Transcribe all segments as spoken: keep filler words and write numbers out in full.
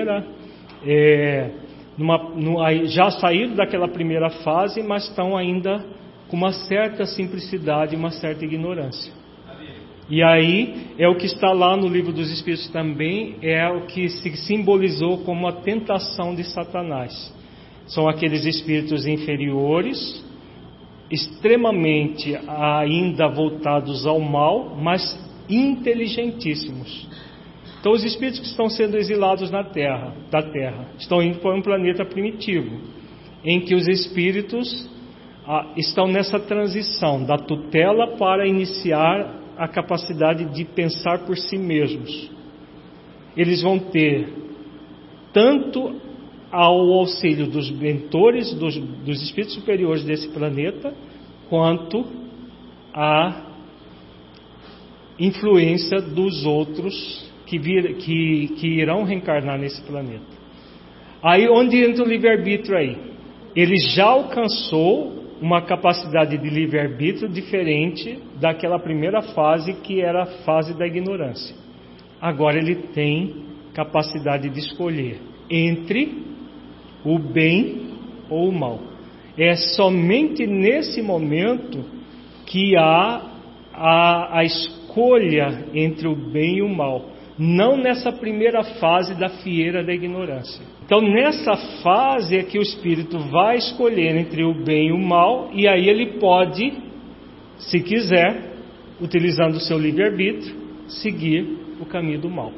primeira, é, numa, numa, já saíram daquela primeira fase, mas estão ainda com uma certa simplicidade, uma certa ignorância. E aí é o que está lá no Livro dos Espíritos também, é o que se simbolizou como a tentação de Satanás. São aqueles espíritos inferiores, extremamente ainda voltados ao mal, mas inteligentíssimos. Então os espíritos que estão sendo exilados na terra, da Terra, estão indo para um planeta primitivo, em que os espíritos ah, estão nessa transição da tutela para iniciar a capacidade de pensar por si mesmos. Eles vão ter tanto ao auxílio dos mentores, dos, dos espíritos superiores desse planeta, quanto a influência dos outros que, vir, que, que irão reencarnar nesse planeta. Aí onde entra o livre-arbítrio aí? Ele já alcançou uma capacidade de livre-arbítrio diferente daquela primeira fase, que era a fase da ignorância. Agora ele tem capacidade de escolher entre o bem ou o mal. É somente nesse momento que há a, a escolha entre o bem e o mal, não nessa primeira fase da fieira da ignorância. Então nessa fase é que o espírito vai escolher entre o bem e o mal, e aí ele pode, se quiser, utilizando o seu livre-arbítrio, seguir o caminho do mal.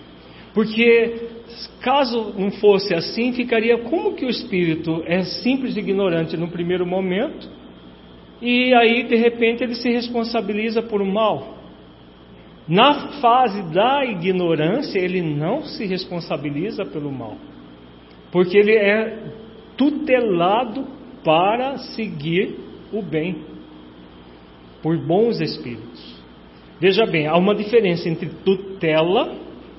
Porque caso não fosse assim, ficaria como que o espírito é simples e ignorante no primeiro momento, e aí de repente ele se responsabiliza por um mal. Na fase da ignorância, ele não se responsabiliza pelo mal, porque ele é tutelado para seguir o bem, por bons espíritos. Veja bem, há uma diferença entre tutela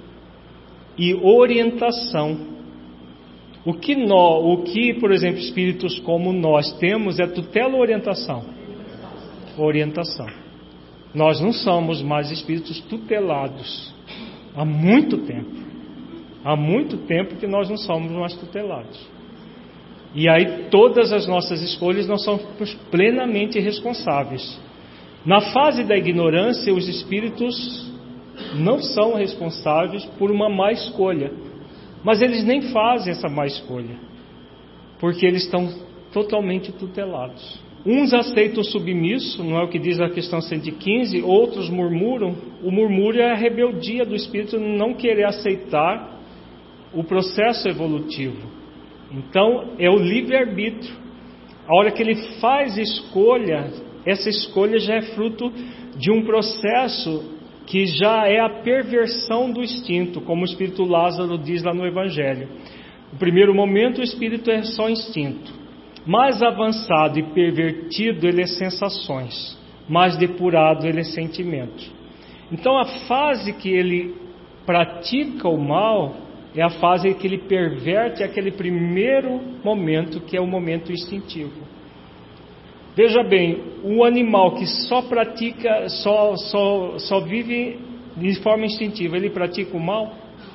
e orientação. O que, nós, o que, por exemplo, espíritos como nós temos é tutela ou orientação? Orientação. Nós não somos mais espíritos tutelados há muito tempo. Há muito tempo que nós não somos mais tutelados. E aí todas as nossas escolhas nós somos plenamente responsáveis. Na fase da ignorância, os espíritos não são responsáveis por uma má escolha, mas eles nem fazem essa má escolha, porque eles estão totalmente tutelados. Uns aceitam o submisso, não é o que diz a questão cento e quinze, outros murmuram. O murmúrio é a rebeldia do espírito não querer aceitar o processo evolutivo. Então é o livre-arbítrio. A hora que ele faz escolha, essa escolha já é fruto de um processo que já é a perversão do instinto, como o espírito Lázaro diz lá no Evangelho. No primeiro momento o espírito é só instinto. Mais avançado e pervertido ele é sensações. Mais depurado ele é sentimento. Então a fase que ele pratica o mal é a fase que ele perverte aquele primeiro momento, que é o momento instintivo. Veja bem, o animal que só pratica, só, só, só vive de forma instintiva, ele pratica o mal?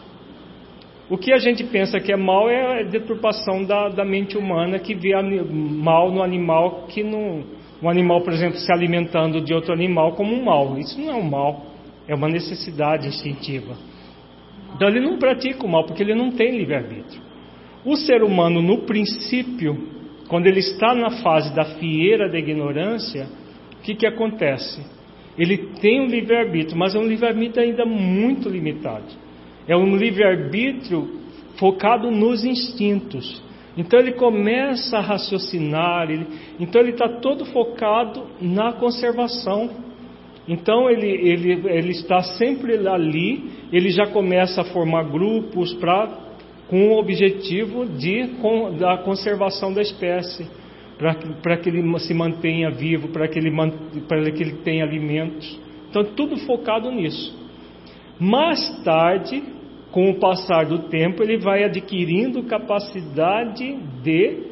O que a gente pensa que é mal é a deturpação da, da mente humana, que vê mal no animal, que não, um animal, por exemplo, se alimentando de outro animal como um mal. Isso não é um mal, é uma necessidade instintiva. Então ele não pratica o mal, porque ele não tem livre-arbítrio. O ser humano, no princípio, quando ele está na fase da fieira da ignorância, o que, que acontece? Ele tem um livre-arbítrio, mas é um livre-arbítrio ainda muito limitado. É um livre-arbítrio focado nos instintos. Então ele começa a raciocinar, ele, então ele está todo focado na conservação. Então ele, ele, ele está sempre ali, ele já começa a formar grupos pra, com o objetivo de, com, da conservação da espécie, para que ele se mantenha vivo, para que, que ele tenha alimentos. Então tudo focado nisso. Mais tarde, com o passar do tempo, ele vai adquirindo capacidade de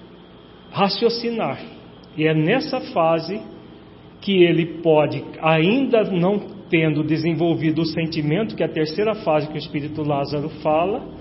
raciocinar. E é nessa fase que ele pode, ainda não tendo desenvolvido o sentimento, que é a terceira fase que o espírito Lázaro fala,